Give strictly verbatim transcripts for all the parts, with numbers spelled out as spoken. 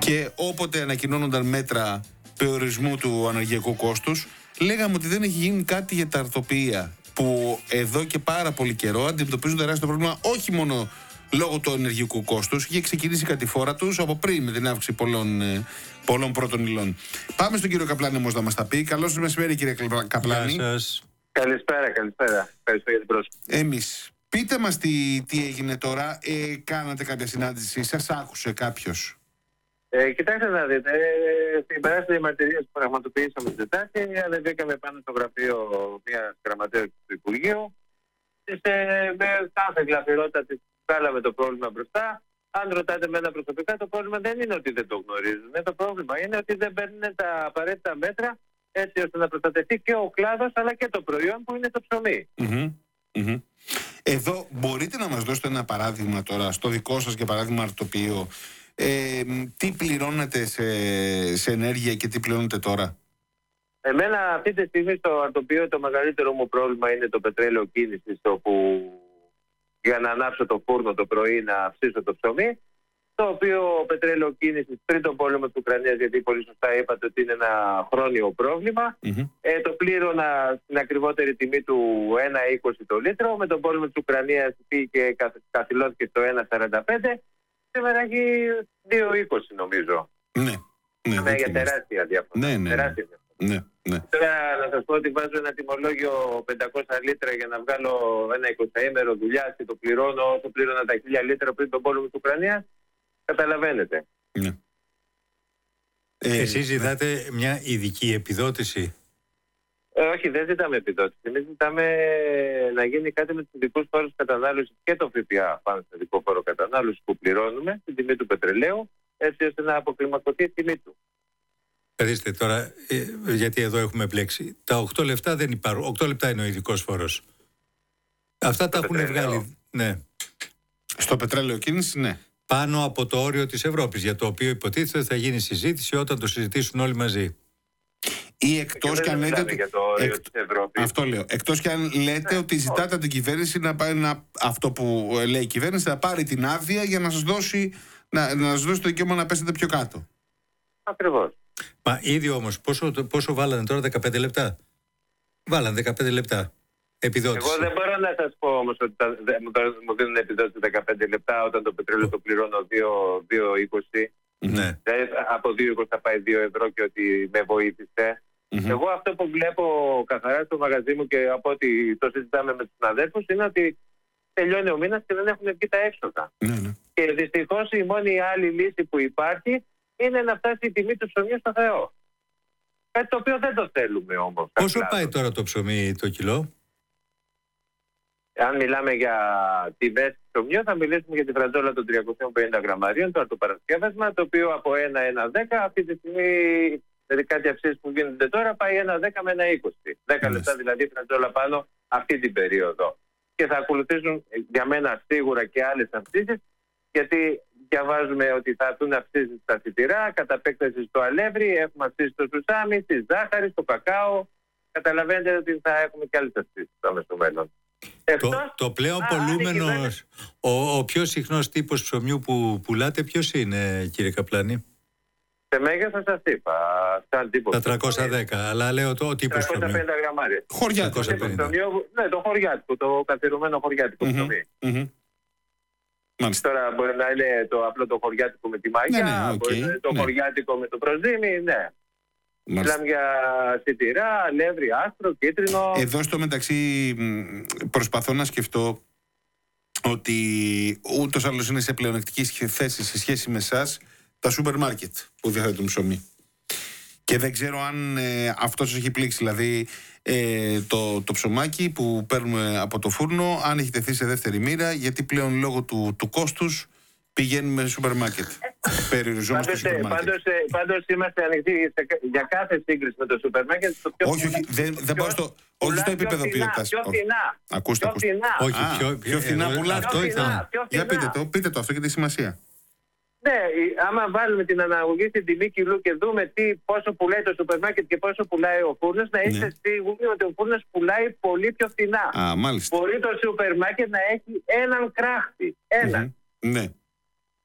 Και όποτε ανακοινώνονταν μέτρα περιορισμού του ανεργειακού κόστους, λέγαμε ότι δεν έχει γίνει κάτι για τα αρτοποιεία, που εδώ και πάρα πολύ καιρό αντιμετωπίζουν τεράστιο πρόβλημα, όχι μόνο λόγω του ενεργειακού κόστους. Είχε ξεκινήσει η κατηφόρα τους από πριν με την αύξηση πολλών, πολλών πρώτων υλών. Πάμε στον κύριο Καπλάνη όμως να μας τα πει. Καλώς σας μεσημέρι, κύριε Καπλάνη. Γεια σας. Καλησπέρα, καλησπέρα. Ευχαριστώ για την πρόσκληση. Εμείς. Πείτε μας τι, τι έγινε τώρα. Ε, κάνατε κάποια συνάντηση, σας άκουσε κάποιος? Ε, κοιτάξτε να δείτε, ε, στην περάσπιση διαμαρτυρίας που πραγματοποιήσαμε την Τετάρτη, ανεβήκαμε πάνω στο γραφείο μια γραμματέα του Υπουργείου. Σε, με κάθε γλαφυρότητα της βγάλαμε το πρόβλημα μπροστά. Αν ρωτάτε εμένα προσωπικά, το πρόβλημα δεν είναι ότι δεν το γνωρίζουν. Το πρόβλημα είναι ότι δεν παίρνουν τα απαραίτητα μέτρα έτσι ώστε να προστατευτεί και ο κλάδος αλλά και το προϊόν που είναι το ψωμί. Mm-hmm. Mm-hmm. Εδώ μπορείτε να μας δώσετε ένα παράδειγμα τώρα, στο δικό σας για παράδειγμα αρτοπείο, ε, τι πληρώνετε σε, σε ενέργεια και τι πληρώνετε τώρα? Εμένα αυτή τη στιγμή στο αρτοπείο το μεγαλύτερο μου πρόβλημα είναι το πετρέλαιο κίνησης, όπου για να ανάψω το φούρνο το πρωί να αυξήσω το ψωμί, το οποίο πετρέλαιο κίνησης πριν τον πόλεμο της Ουκρανίας, γιατί πολύ σωστά είπατε ότι είναι ένα χρόνιο πρόβλημα, mm-hmm. ε, το πλήρωνα στην ακριβότερη τιμή του ένα είκοσι το λίτρο. Με τον πόλεμο της Ουκρανίας πήγε και καθυλώθηκε στο ένα σαράντα πέντε. Σήμερα έχει δύο είκοσι νομίζω. Ναι, ναι. Είναι για τεράστια διαφορά. Ναι, ναι, τεράστια διαφορά. Ναι, ναι. Τώρα να σας πω ότι βάζω ένα τιμολόγιο πεντακόσια λίτρα για να βγάλω ένα εικοσαήμερο δουλειά και το πληρώνω όσο πλήρωνα τα χίλια λίτρα πριν τον πόλεμο της Ουκρανίας. Καταλαβαίνετε. Ναι. Ε, Εσείς ζητάτε ναι. μια ειδική επιδότηση? Ε, όχι, δεν ζητάμε επιδότηση. Εμείς ζητάμε να γίνει κάτι με τους ειδικούς φόρους κατανάλωσης και το ΦΠΑ πάνω στο ειδικό φόρο κατανάλωσης που πληρώνουμε, στην τιμή του πετρελαίου, έτσι ώστε να αποκλιμακωθεί η τιμή του. Δείστε τώρα, ε, γιατί εδώ έχουμε μπλέξει. Τα οκτώ λεπτά δεν υπάρχουν. οκτώ λεπτά είναι ο ειδικός φόρος. Αυτά τα έχουν βγάλει. Ναι. Στο πετρέλαιο κίνηση, ναι. Πάνω από το όριο της Ευρώπης, για το οποίο υποτίθεται θα γίνει συζήτηση όταν το συζητήσουν όλοι μαζί. Ή εκτός και αν λέτε. Για το όριο εκ... της Ευρώπης. Αυτό λέω. Εκτός και αν λέτε ναι, ότι ζητάτε από την κυβέρνηση να πάρει να... αυτό που λέει η κυβέρνηση, να πάρει την άδεια για να σας δώσει, να, να σας δώσει το δικαίωμα να πέσετε πιο κάτω. Ακριβώς. Μα ήδη όμως, πόσο, πόσο βάλανε τώρα, δεκαπέντε λεπτά? Βάλανε δεκαπέντε λεπτά επιδότηση. Εγώ δεν μπορώ να σας πω όμως ότι τα, μου, μου δίνουν επιδότηση δεκαπέντε λεπτά όταν το πετρέλαιο το πληρώνω δύο είκοσι. Ναι. Δηλαδή από δύο είκοσι θα πάει δύο ευρώ και ότι με βοήθησε. Mm-hmm. Εγώ αυτό που βλέπω καθαρά στο μαγαζί μου και από ότι το συζητάμε με τους συναδέλφους είναι ότι τελειώνει ο μήνας και δεν έχουν βγει τα έξοδα. Mm-hmm. Και δυστυχώς η μόνη άλλη λύση που υπάρχει είναι να φτάσει η τιμή του ψωμιού στο Θεό. Κάτι το οποίο δεν το θέλουμε όμως. Πόσο πάει τώρα το ψωμί το κιλό? Αν μιλάμε για τιμές ψωμιού, θα μιλήσουμε για τη φραντζόλα των τριακόσιων πενήντα γραμμαρίων, το αρτοπαρασκεύασμα, το οποίο από ένα ένα δέκα αυτή τη στιγμή, δηλαδή κάτι αυξήσεις που γίνονται τώρα, πάει ένα δέκα με ένα είκοσι. δέκα λεπτά δηλαδή φραντζόλα πάνω αυτή την περίοδο. Και θα ακολουθήσουν για μένα σίγουρα και άλλες αυξήσεις, γιατί διαβάζουμε ότι θα έρθουν αυξήσεις στα σιτηρά, κατά επέκταση στο αλεύρι, έχουμε αυξήσεις στο σουσάμι, στη ζάχαρη, στο κακάο. Καταλαβαίνετε ότι θα έχουμε και άλλες αυξήσεις στο μέλλον. Το, το πλέον πολλούμενος, ο, ο πιο συχνός τύπος ψωμιού που πουλάτε ποιος είναι, κύριε Καπλάνη? Σε μέγεθος σας είπα, σαν τύπος. Τα τριακόσια δέκα, αλλά λέω το τύπος ψωμιού. τριακόσια πενήντα γραμμάρια. Χωριάτικο. Ναι, το χωριάτικο, το καθιερωμένο χωριάτικο mm-hmm. ψωμί. Mm-hmm. Τώρα μπορεί να είναι το απλό το χωριάτικο με τη μαγιά, ναι, ναι, okay, μπορεί να είναι το ναι. χωριάτικο με το προσδίμι, ναι. Μιλάμε για σιτηρά, αλεύρι, άστρο, κίτρινο. Εδώ στο μεταξύ προσπαθώ να σκεφτώ ότι ούτως άλλως είναι σε πλεονεκτική θέση σε σχέση με εσάς τα σούπερ μάρκετ που διαθέτουν ψωμί. Και δεν ξέρω αν ε, αυτό σας έχει πλήξει, δηλαδή ε, το, το ψωμάκι που παίρνουμε από το φούρνο, αν έχει τεθεί σε δεύτερη μοίρα, γιατί πλέον λόγω του, του κόστους πηγαίνουμε σε σούπερ μάρκετ. Περιοριζόμαστε στο σούπερ μάρκετ. Πάντως, πάντως είμαστε ανοιχτοί για κάθε σύγκριση με το σούπερ μάρκετ. Όχι, όχι, δεν, δεν πάω στο, όχι στο επίπεδο ποιότητας. Πιο φθηνά. Ακούστε, πιο ακούστε. φθηνά. Όχι, Α, πιο, πιο φθηνά πουλά. Αυτό ήταν. Για πείτε το, πείτε το, αυτό έχει τη σημασία. Ναι, άμα βάλουμε την αναγωγή στην τιμή κιλού και δούμε τι, πόσο πουλάει το σούπερ μάρκετ και πόσο πουλάει ο φούρνος, να είστε ναι. σίγουροι ότι ο φούρνος πουλάει πολύ πιο φθηνά. Α, μάλιστα. Μπορεί το σούπερ μάρκετ να έχει έναν κράχτη. Έναν. Mm-hmm. Ναι.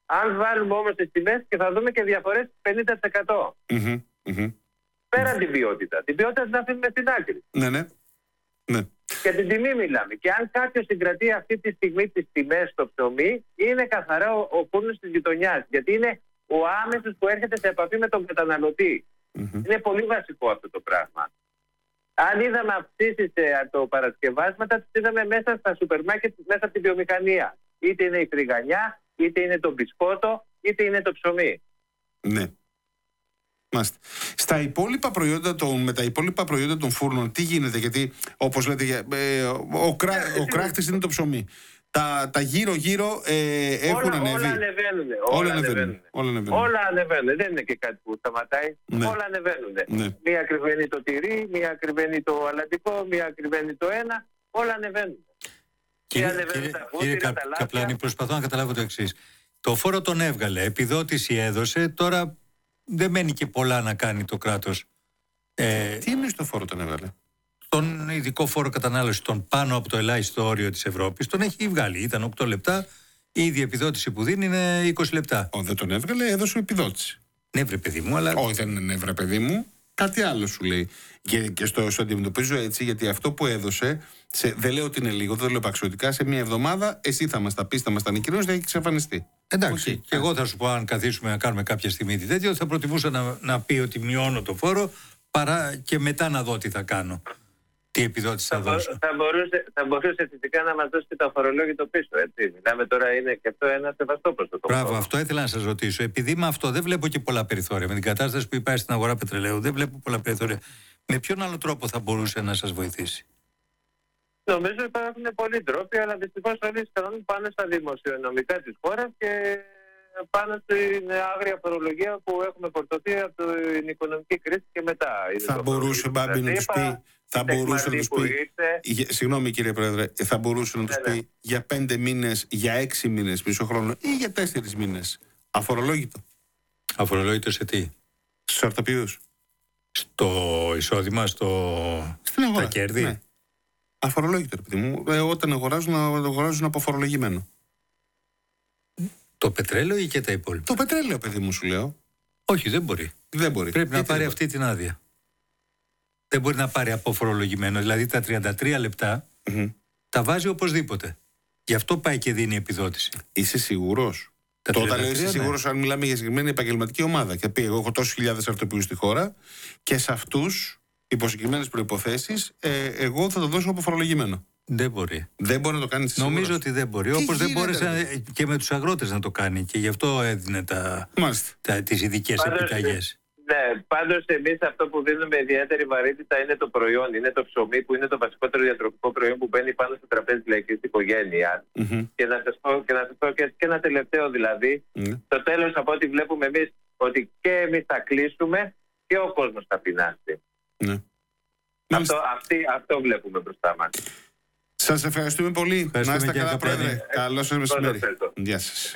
Αν βάλουμε όμως τις τιμές και θα δούμε και διαφορές πενήντα τοις εκατό. Mm-hmm. Mm-hmm. Πέραν την ποιότητα. Την ποιότητα την αφήνουμε στην άκρη. Ναι, ναι. ναι. Και την τιμή μιλάμε. Και αν κάποιος συγκρατεί αυτή τη στιγμή τις τιμές στο ψωμί, είναι καθαρά ο, ο φούρνος της γειτονιάς. Γιατί είναι ο άμεσος που έρχεται σε επαφή με τον καταναλωτή. Mm-hmm. Είναι πολύ βασικό αυτό το πράγμα. Αν είδαμε αυξήσεις σε το παρασκευάσματα, τις είδαμε μέσα στα σούπερ μάρκετ, μέσα από τη βιομηχανία. Είτε είναι η φρυγανιά, είτε είναι το μπισκότο, είτε είναι το ψωμί. Ναι. Μάλιστα. Στα υπόλοιπα προϊόντα των, με τα υπόλοιπα προϊόντα των φούρνων, τι γίνεται? Γιατί, όπως λέτε, ε, ο, κρά, ο κράχτης είναι το ψωμί. Τα, τα γύρω-γύρω ε, έχουν όλα, ανέβει. Όλα ανεβαίνουν. Όλα, όλα ανεβαίνουν. ανεβαίνουν. Όλα ανεβαίνουν. Όλα ανεβαίνουν. Δεν είναι και κάτι που σταματάει. Ναι. Όλα ανεβαίνουν. Ναι. Μία ακριβένει το τυρί, μία ακριβένει το αλατικό, μία ακριβένει το ένα. Όλα ανεβαίνουν. Κύριε, κύριε, κύριε Κα, Καπλάνη, προσπαθώ να καταλάβω το εξής. Το φόρο τον έβγαλε, επιδότηση έδωσε, τώρα δεν μένει και πολλά να κάνει το κράτος. Ε, Τι εννοείς το φόρο τον έβγαλε? Τον ειδικό φόρο κατανάλωση, τον πάνω από το ελάχιστο όριο της Ευρώπης, τον έχει βγάλει. Ήταν οκτώ λεπτά, η ίδια επιδότηση που δίνει είναι είκοσι λεπτά. Ω, δεν τον έβγαλε, έδωσε επιδότηση. Ναι, βρε παιδί μου, αλλά. Όχι, δεν είναι βρε παιδί μου. Κάτι άλλο σου λέει. Και, και στο, στο αντιμετωπίζω έτσι, γιατί αυτό που έδωσε, σε, δεν λέω ότι είναι λίγο, δεν λέω επαξιωτικά, σε μία εβδομάδα εσύ θα μας τα πεις, θα μας τα ανακοινώσεις, θα έχει εξαφανιστεί. Εντάξει. Okay. Και εγώ θα σου πω, αν καθίσουμε να κάνουμε κάποια στιγμή τι τέτοιο, θα προτιμούσα να, να πει ότι μειώνω το φόρο παρά και μετά να δω τι θα κάνω. Τι επιδότηση θα, θα δώσω. Θα μπορούσε, θα μπορούσε φυσικά να μας δώσει και το αφορολόγητο πίσω, έτσι. Μιλάμε τώρα, είναι και αυτό ένα σεβαστό προς το Μπράβο, φόρο. Αυτό ήθελα να σας ρωτήσω. Επειδή με αυτό δεν βλέπω και πολλά περιθώρια. Με την κατάσταση που υπάρχει στην αγορά πετρελαίου, δεν βλέπω πολλά περιθώρια. Με ποιον άλλο τρόπο θα μπορούσε να σας βοηθήσει? Νομίζω υπάρχουν πολλοί τρόποι, αλλά δυστυχώς όλοι οι κανόνες πάνε στα δημοσιονομικά της χώρας και πάνω στην άγρια φορολογία που έχουμε φορτωθεί από την οικονομική κρίση και μετά. Θα μπορούσε, Μπάμπη, να τους πει. Θα μπορούσε να τους πει. Για, συγγνώμη, κύριε Πρόεδρε, θα μπορούσε να τους ναι, πει ναι. για πέντε μήνες, για έξι μήνες πίσω χρόνο ή για τέσσερις μήνες. Αφορολόγητο. Αφορολόγητο σε τι? Στους αρτοποιούς. Στο εισόδημα, στο. Στην αγορά. Τα κέρδη. Ναι. Αφορολόγητο, παιδί μου. Ε, όταν αγοράζουν, αγοράζουν αποφορολογημένο. Το πετρέλαιο ή και τα υπόλοιπα? Το πετρέλαιο, παιδί μου, σου λέω. Όχι, δεν μπορεί. Δεν μπορεί. Πρέπει Τι να πάρει μπορεί. αυτή την άδεια. Δεν μπορεί να πάρει αποφορολογημένο. Δηλαδή τα τριάντα τρία λεπτά mm-hmm. τα βάζει οπωσδήποτε. Γι' αυτό πάει και δίνει επιδότηση. Είσαι σίγουρος? Το όταν λέω είσαι σίγουρος, ναι. Αν μιλάμε για συγκεκριμένη επαγγελματική ομάδα και πει εγώ έχω τόσους χιλιάδες αρτοποιούς στη χώρα και σε αυτούς υπό συγκεκριμένες προϋποθέσεις ε, εγώ θα το δώσω αποφορολογημένο. Δεν μπορεί. Δεν μπορεί να το κάνει. Νομίζω ότι δεν μπορεί. Όπως δεν μπόρεσε και με τους αγρότες να το κάνει. Και γι' αυτό έδινε τα, τα, τις ειδικές επιταγές. Ναι, πάντως εμείς αυτό που δίνουμε ιδιαίτερη βαρύτητα είναι το προϊόν. Είναι το ψωμί που είναι το βασικότερο διατροφικό προϊόν που μπαίνει πάνω στο τραπέζι της λαϊκής οικογένειας. Mm-hmm. Και να σας πω και, να σας πω και, και ένα τελευταίο δηλαδή. Mm-hmm. Το τέλος από ό,τι βλέπουμε εμείς ότι και εμείς θα κλείσουμε και ο κόσμος θα πεινάσει. Mm-hmm. Αυτό, αυτή, αυτό βλέπουμε μπροστά μας. Σας ευχαριστούμε πολύ. Να είστε καλά, Πρόεδρε. Καλό σας μεσημέρι. Γεια σας.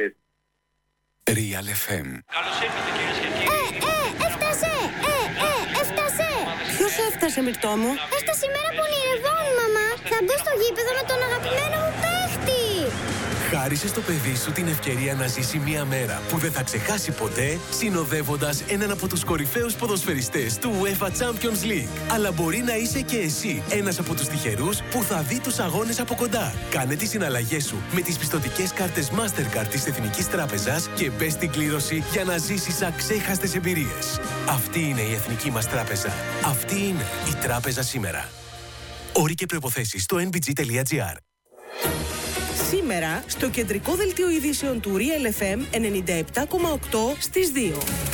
Real εφ εμ. Καλώς ήρθατε, κυρίες και κύριοι. Ε, ε, έφτασε! Ε, ε, έφτασε! Ποιος έφτασε, Μυρτώ μου? Έφτασε η μέρα που ονειρευόμουν, μαμά. Θα μπω στο γήπεδο με τον αγαπημένο μου παίχτη. Χάρισε στο παιδί σου την ευκαιρία να ζήσει μια μέρα που δεν θα ξεχάσει ποτέ, συνοδεύοντας έναν από τους κορυφαίους ποδοσφαιριστές του UEFA Champions League. Αλλά μπορεί να είσαι και εσύ ένας από τους τυχερούς που θα δει τους αγώνες από κοντά. Κάνε τις συναλλαγές σου με τις πιστωτικές κάρτες Mastercard της Εθνικής Τράπεζας και μπες στην κλήρωση για να ζήσεις αξέχαστες εμπειρίες. Αυτή είναι η Εθνική μας Τράπεζα. Αυτή είναι η Τράπεζα σήμερα. Όροι και προϋποθέσεις στο εν μπι τζι τελεία τζι άρ. Σήμερα, στο κεντρικό δελτίο ειδήσεων του Real εφ εμ ενενήντα επτά κόμμα οκτώ στις δύο.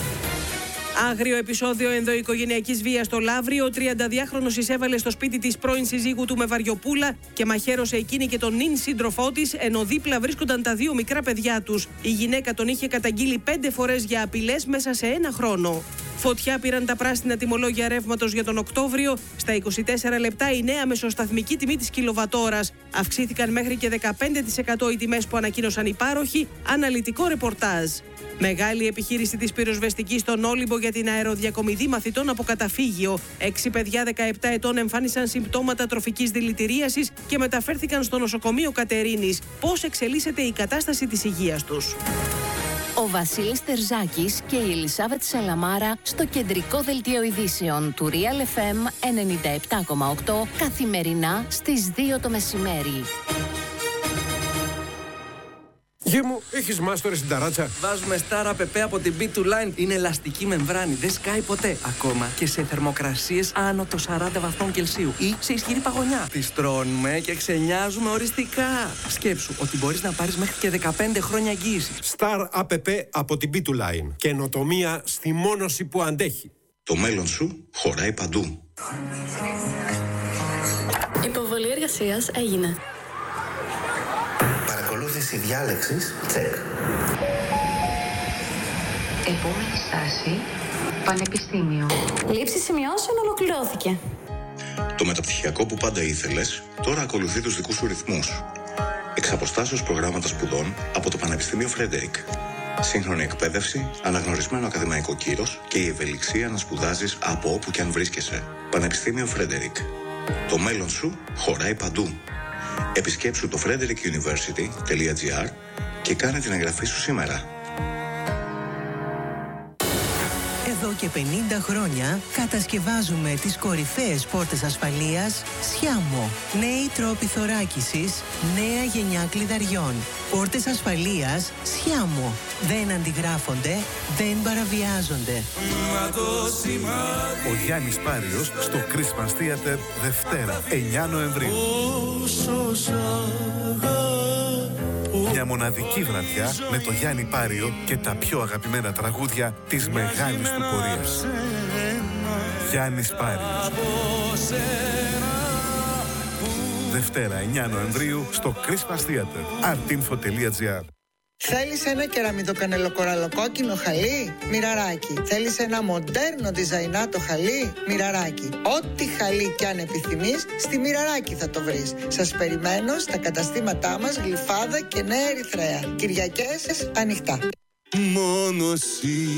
Άγριο επεισόδιο ενδοοικογενειακής βίας στο Λαύριο. Ο τριανταδυάχρονος εισέβαλε στο σπίτι της πρώην συζύγου του με βαριοπούλα και μαχαίρωσε εκείνη και τον νυν σύντροφό της, ενώ δίπλα βρίσκονταν τα δύο μικρά παιδιά τους. Η γυναίκα τον είχε καταγγείλει πέντε φορές για απειλές μέσα σε ένα χρόνο. Φωτιά πήραν τα πράσινα τιμολόγια ρεύματος για τον Οκτώβριο. Στα είκοσι τέσσερα λεπτά η νέα μεσοσταθμική τιμή της κιλοβατόρας. Αυξήθηκαν μέχρι και δεκαπέντε τοις εκατό οι τιμές που ανακοίνωσαν οι πάροχοι. Αναλυτικό ρεπορτάζ. Μεγάλη επιχείρηση της πυροσβεστικής στον Όλυμπο για την αεροδιακομιδή μαθητών από καταφύγιο. Έξι παιδιά δεκαεπτά ετών εμφάνισαν συμπτώματα τροφικής δηλητηρίασης και μεταφέρθηκαν στο νοσοκομείο Κατερίνης. Πώς εξελίσσεται η κατάσταση της υγείας τους? Ο Βασίλης Τερζάκης και η Ελισάβετ Σαλαμάρα στο κεντρικό δελτίο ειδήσεων του Real εφ εμ ενενήντα επτά κόμμα οκτώ καθημερινά στις δύο το μεσημέρι. Γε μου, έχεις μάστορες στην ταράτσα? Βάζουμε Star App από την μπι του Line. Είναι ελαστική μεμβράνη, δεν σκάει ποτέ. Ακόμα και σε θερμοκρασίες άνω των σαράντα βαθμών Κελσίου ή σε ισχυρή παγωνιά. Τις τρώνουμε και ξενιάζουμε οριστικά. Σκέψου ότι μπορείς να πάρεις μέχρι και δεκαπέντε χρόνια εγγύηση. Star App από την μπι του Line. Καινοτομία στη μόνωση που αντέχει. Το μέλλον σου χωράει παντού. Υποβολή εργασίας έγινε. Παρακολούθηση διάλεξης, τσεκ. Επόμενη στάση, πανεπιστήμιο. Λήψη σημειώσεων ολοκληρώθηκε. Το μεταπτυχιακό που πάντα ήθελες, τώρα ακολουθεί τους δικούς σου ρυθμούς. Εξ αποστάσεως προγράμματα σπουδών από το Πανεπιστήμιο Φρέντερικ. Σύγχρονη εκπαίδευση, αναγνωρισμένο ακαδημαϊκό κύρος και η ευελιξία να σπουδάζεις από όπου και αν βρίσκεσαι. Πανεπιστήμιο Φρέντερικ. Το μέλλον σου χωράει παντού. Επισκέψου το frederick university τελεία gr και κάνε την εγγραφή σου σήμερα. Εδώ και πενήντα χρόνια κατασκευάζουμε τις κορυφαίες πόρτες ασφαλείας Σιάμο. Νέοι τρόποι θωράκισης, νέα γενιά κλειδαριών. Πόρτες ασφαλείας Σιάμο. Δεν αντιγράφονται, δεν παραβιάζονται. Ο Γιάννης Πάριος στο Christmas Theater Δευτέρα, εννιά Νοεμβρίου. Μια μοναδική βραδιά με το Γιάννη Πάριο και τα πιο αγαπημένα τραγούδια της μεγάλης του πορείας. Γιάννης Πάριος. Δευτέρα εννιά Νοεμβρίου στο Christmas Theater, artinfo τελεία gr. Θέλεις ένα κεραμιδοκανελοκοραλοκόκκινο χαλί? Μοιραράκι. Θέλεις ένα μοντέρνο διζαϊνάτο χαλί? Μοιραράκι. Ό,τι χαλί κι αν επιθυμείς, στη Μοιραράκι θα το βρεις. Σας περιμένω στα καταστήματά μας Γλυφάδα και Νέα Ερυθρέα. Κυριακές ανοιχτά. Μόνο εσύ.